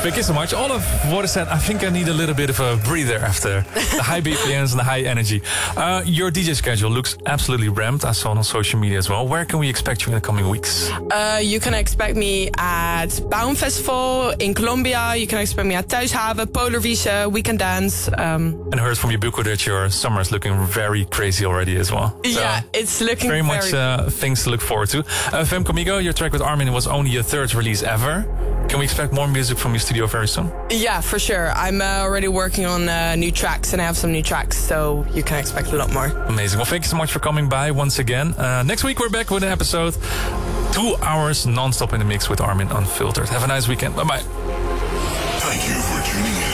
Thank you so much. All of what is said, I think I need a little bit of a breather after the high BPMs and the high energy. Your DJ schedule looks absolutely rammed. I saw it on social media as well. Where can we expect you in the coming weeks? You can expect me at Baum Festival in Colombia. You can expect me at Thuishaven, Polar Wiese, Weekend Dance. And I heard from Yubuko that your summer is looking very crazy already as well. So yeah, it's looking very much things to look forward to. Fem Comigo, your track with Armin was only your third release ever. Can we expect more music from your studio very soon? Yeah, for sure. I'm already working on new tracks, and I have some new tracks, so you can expect a lot more. Amazing. Well, thank you so much for coming by once again. Next week we're back with an episode. 2 hours non-stop in the mix with Armin Unfiltered. Have a nice weekend. Bye-bye. Thank you for tuning in.